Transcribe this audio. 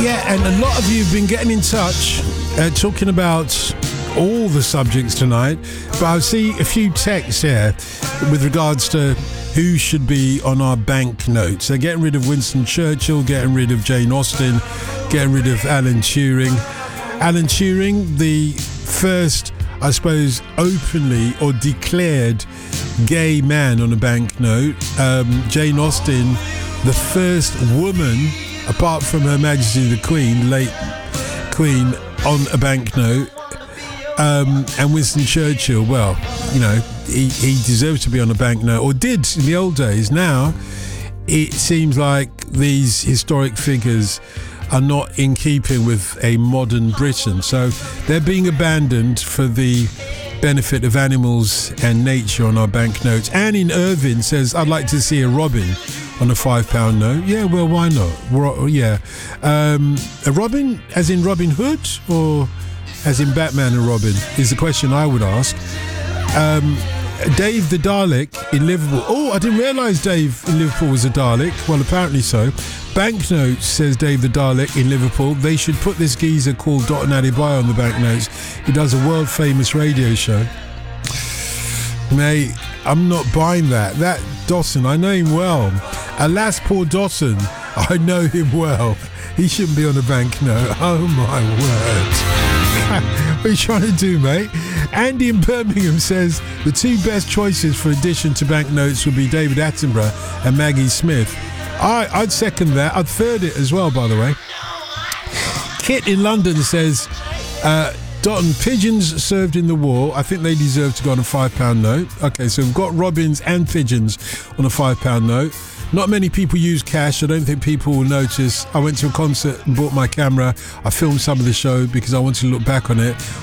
Yeah, and a lot of you have been getting in touch, talking about all the subjects tonight, but I see a few texts here with regards to who should be on our banknotes. They're getting rid of Winston Churchill, getting rid of Jane Austen, getting rid of Alan Turing. Alan Turing, the first, I suppose, openly or declared gay man on a banknote. Jane Austen, the first woman, apart from Her Majesty the Queen, late Queen, on a banknote. And Winston Churchill, well, you know, he deserves to be on a banknote, or did in the old days. Now, it seems like these historic figures are not in keeping with a modern Britain. So they're being abandoned for the benefit of animals and nature on our banknotes. Anne in Irvine says, I'd like to see a robin on a £5 note. Yeah, well, why not? Yeah. A robin, as in Robin Hood, or as in Batman and Robin, is the question I would ask. Dave the Dalek in Liverpool. Oh, I didn't realise Dave in Liverpool was a Dalek. Well, apparently so. Banknotes, says Dave the Dalek in Liverpool. They should put this geezer called Dotun Adebayo on the banknotes. He does a world-famous radio show. Mate, I'm not buying that. That Dotun, I know him well. Alas, poor Dotun, I know him well. He shouldn't be on a banknote. Oh, my word. What are you trying to do, mate? Andy in Birmingham says the two best choices for addition to banknotes would be David Attenborough and Maggie Smith. I'd second that. I'd third it as well, by the way. Kit in London says, Dotun, pigeons served in the war. I think they deserve to go on a £5 note. Okay, so we've got robins and pigeons on a £5 note. Not many people use cash. I don't think people will notice. I went to a concert and bought my camera. I filmed some of the show because I wanted to look back on it.